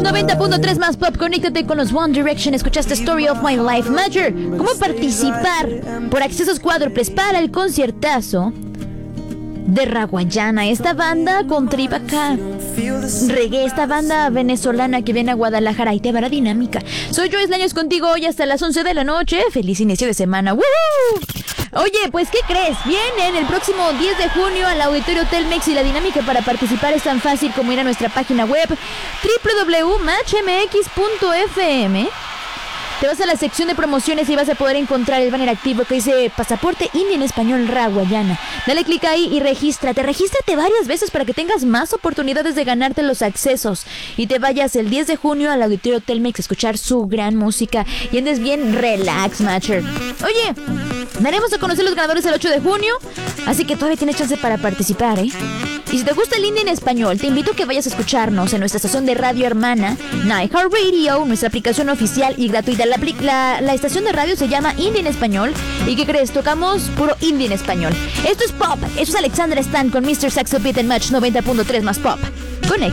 90.3 más pop, conéctate con los One Direction. Escuchaste Story of My Life. Major, ¿cómo participar por accesos cuádruples para el conciertazo de Raguayana? Esta banda con trip acá reggae, esta banda venezolana que viene a Guadalajara y te va la dinámica. Soy Joyce Laños contigo hoy hasta las 11 de la noche. Feliz inicio de semana. ¡Woo! Oye, pues ¿qué crees? Vienen el próximo 10 de junio al Auditorio Telmex y la dinámica para participar es tan fácil como ir a nuestra página web www.matchmx.fm. Te vas a la sección de promociones y vas a poder encontrar el banner activo que dice Pasaporte India en Español Raguayana. Dale clic ahí y regístrate varias veces para que tengas más oportunidades de ganarte los accesos y te vayas el 10 de junio al Auditorio Telmex a escuchar su gran música y andes bien relax, Matcher. Oye, daremos a conocer los ganadores el 8 de junio, así que todavía tienes chance para participar, ¿eh? Y si te gusta el indie en español, te invito a que vayas a escucharnos en nuestra estación de radio hermana, iHeartRadio, nuestra aplicación oficial y gratuita. La estación de radio se llama Indie en Español. ¿Y qué crees? Tocamos puro indie en español. Esto es pop. Esto es Alexandra Stan con Mr. Saxo Beat en Match 90.3 más pop.